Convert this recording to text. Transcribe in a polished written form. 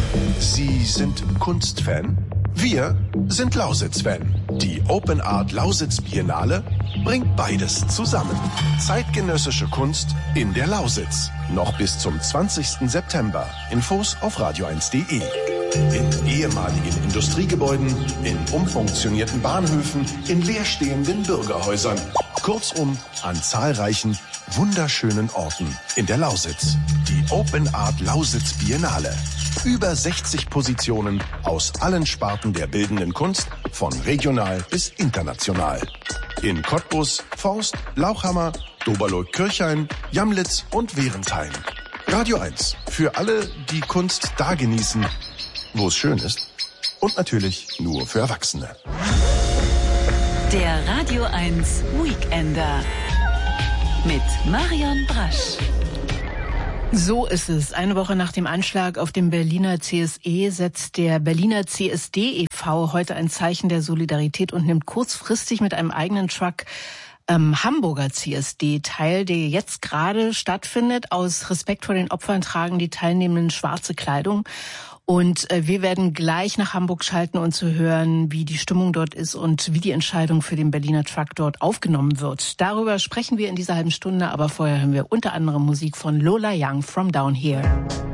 Sie sind Kunstfan? Wir sind Lausitz-Fan. Die Open Art Lausitz Biennale bringt beides zusammen. Zeitgenössische Kunst in der Lausitz. Noch bis zum 20. September. Infos auf radio1.de. In ehemaligen Industriegebäuden, in umfunktionierten Bahnhöfen, in leerstehenden Bürgerhäusern. Kurzum, an zahlreichen, wunderschönen Orten in der Lausitz. Die Open Art Lausitz Biennale. Über 60 Positionen aus allen Sparten der bildenden Kunst, von regional bis international. In Cottbus, Forst, Lauchhammer, Doberloh-Kirchhain, Jamlitz und Wehrentheim. Radio 1, für alle, die Kunst da genießen, wo es schön ist. Und natürlich nur für Erwachsene. Der Radio 1 Weekender mit Marion Brasch. So ist es. Eine Woche nach dem Anschlag auf dem Berliner CSE setzt der Berliner CSD e.V. heute ein Zeichen der Solidarität und nimmt kurzfristig mit einem eigenen Truck Hamburger CSD teil, der jetzt gerade stattfindet. Aus Respekt vor den Opfern tragen die Teilnehmenden schwarze Kleidung. Und wir werden gleich nach Hamburg schalten und zu hören, wie die Stimmung dort ist und wie die Entscheidung für den Berliner Truck dort aufgenommen wird. Darüber sprechen wir in dieser halben Stunde, aber vorher hören wir unter anderem Musik von Lola Young, From Down Here.